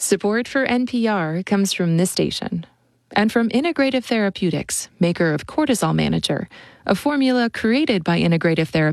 Support for NPR comes from this station and from Integrative Therapeutics, maker of Cortisol Manager, a formula created by Integrative Therapeutics